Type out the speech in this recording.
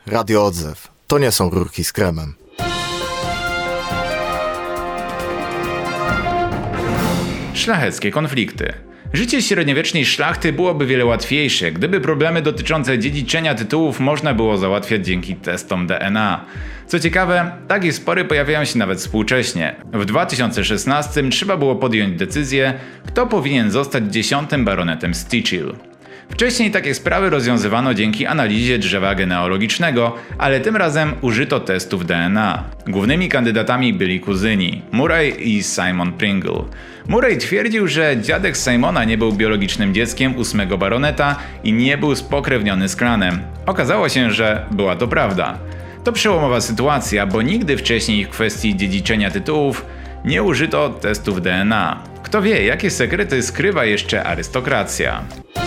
Radio Odzew. To nie są rurki z kremem. Szlacheckie konflikty. Życie średniowiecznej szlachty byłoby wiele łatwiejsze, gdyby problemy dotyczące dziedziczenia tytułów można było załatwiać dzięki testom DNA. Co ciekawe, takie spory pojawiają się nawet współcześnie. W 2016 trzeba było podjąć decyzję, kto powinien zostać 10. baronetem Stichill. Wcześniej takie sprawy rozwiązywano dzięki analizie drzewa genealogicznego, ale tym razem użyto testów DNA. Głównymi kandydatami byli kuzyni Murray i Simon Pringle. Murray twierdził, że dziadek Simona nie był biologicznym dzieckiem 8. baroneta i nie był spokrewniony z klanem. Okazało się, że była to prawda. To przełomowa sytuacja, bo nigdy wcześniej w kwestii dziedziczenia tytułów nie użyto testów DNA. Kto wie, jakie sekrety skrywa jeszcze arystokracja.